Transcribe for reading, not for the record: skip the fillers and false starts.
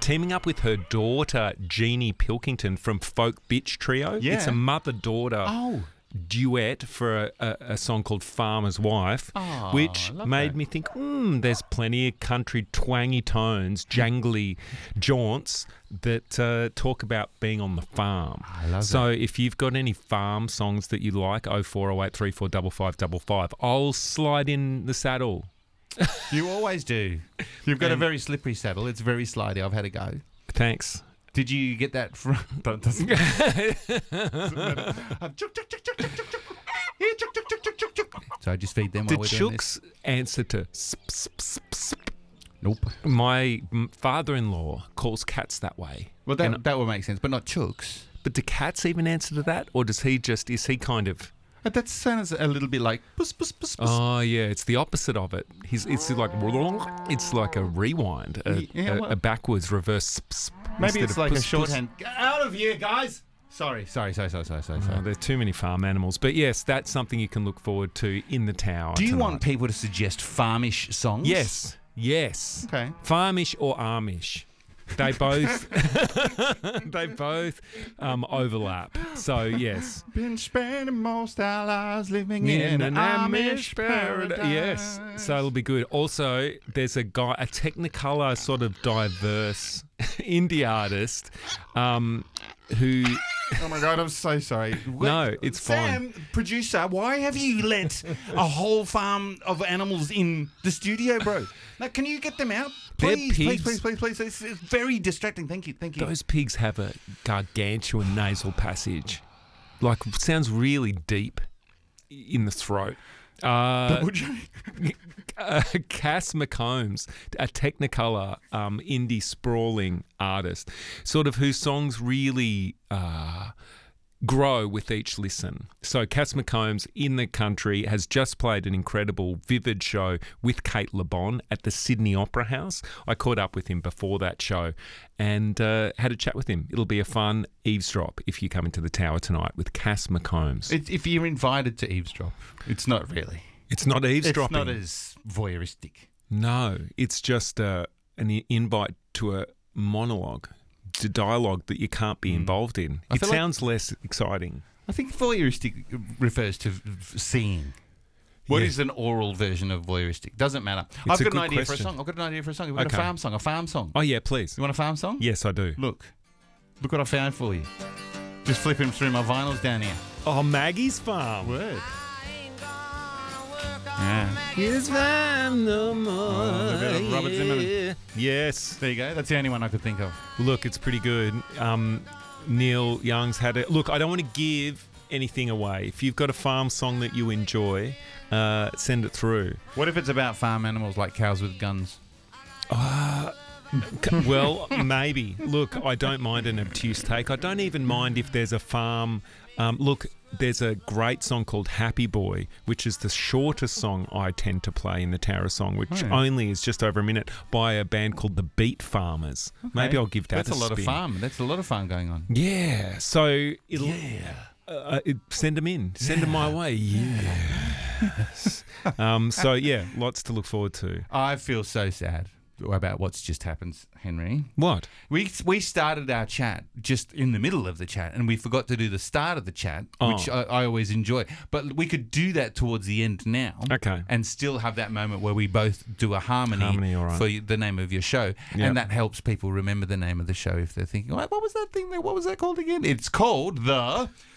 teaming up with her daughter, Jeannie Pilkington from Folk Bitch Trio. Yeah. It's a mother-daughter Oh. duet for a song called Farmer's Wife, Oh, which I love made that. me think, there's plenty of country twangy tones, jangly jaunts that talk about being on the farm. I love So if you've got any farm songs that you like, 0408 345555, I'll slide in the saddle. You always do. You've got a very slippery saddle. It's very slidey. I've had a go. Thanks. Did you get that from... Doesn't matter. So I just feed them The while we're doing this. chooks answer to sp, sp, sp, sp. Nope. My father-in-law calls cats that way. Well, that would make sense, but not chooks. But do cats even answer to that? Or is he kind of... That sounds a little bit like... Puss, puss, puss, puss. Oh, yeah, it's the opposite of it. It's like a rewind, a backwards, reverse... Maybe instead it's of like a puss, shorthand. Get out of here, guys! Sorry. Oh, there's too many farm animals. But yes, that's something you can look forward to in the tower Do you tonight. want people to suggest farmish songs? Yes. Okay. Farmish or Amish. They both overlap. So yes. Been spending most our lives living in an Amish paradise. Yes. So it'll be good. Also, there's a guy, a Technicolor sort of diverse indie artist, who. Oh my God, I'm so sorry. No, it's fine. Sam, producer, why have you let a whole farm of animals in the studio, bro? Now, can you get them out? They're Please, pigs. please. It's very distracting. Thank you. Those pigs have a gargantuan nasal passage. Like, sounds really deep in the throat. Cass McCombs, a Technicolor indie sprawling artist, sort of whose songs really grow with each listen. So Cass McCombs in the country has just played an incredible Vivid show with Kate LeBon at the Sydney Opera House. I caught up with him before that show and had a chat with him. It'll be a fun eavesdrop if you come into the tower tonight with Cass McCombs. If you're invited to eavesdrop, it's not really. It's not eavesdropping. It's not as voyeuristic. No, it's just an invite to a monologue, to dialogue that you can't be involved in. It sounds less exciting. I think voyeuristic refers to seeing. What is an oral version of voyeuristic? Doesn't matter. I've got an idea for a song. We've got a farm song. Oh, yeah, please. You want a farm song? Yes, I do. Look what I found for you. Just flipping through my vinyls down here. Oh, Maggie's Farm. Word. Yeah. It's farm no more. Oh, look at Robert Zimmerman. Yes. There you go. That's the only one I could think of. Look, it's pretty good. Neil Young's had it. Look, I don't want to give anything away. If you've got a farm song that you enjoy, send it through. What if it's about farm animals like cows with guns? Well, maybe. Look, I don't mind an obtuse take. I don't even mind if there's a farm. Look, there's a great song called Happy Boy, which is the shortest song I tend to play in the Tower Song, which only is just over a minute, by a band called the Beat Farmers. Okay. Maybe I'll give that a spin. That's a lot of farm. That's a lot of farm going on. Yeah. So send them in. Send them my way. Yes. So, yeah, lots to look forward to. I feel so sad about what's just happened, Henry. What? We started our chat just in the middle of the chat, and we forgot to do the start of the chat, which I always enjoy. But we could do that towards the end now, okay, and still have that moment where we both do a harmony all right, for the name of your show, and that helps people remember the name of the show if they're thinking, what was that thing? What was that called again? It's called the